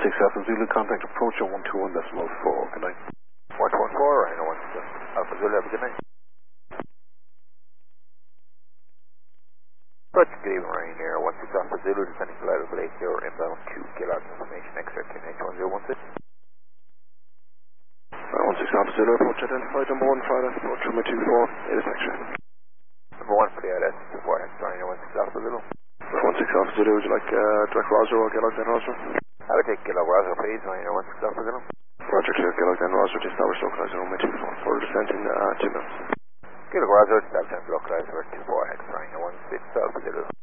16 Alpha Zulu, contact approach on 121.4. Good night. 114, Rhino 16 Alpha Zulu, have a good night. Roger, good evening, Ryanair 16 Alpha Zulu, descending to Ladder Lake, your inbound 2 kilohertz information, X-ray QNH 1016. 16 Alpha Zulu, approach identified number 1, Friday, approach from a 24, ATIS X-ray. Number 1 for the ILS, 4X, Ryanair 16 Alpha Zulu. 16 Alpha Zulu, would you like direct Roger or get out then Roger? I would take Kilo Roger, please, Ryanair 16 Alpha Zulu. Roger, clear, get out then Roger, just establish localizer on my 24, for descent in 2 minutes. Kilo Roger, establish localizer 24X, Ryanair 16 Alpha Zulu.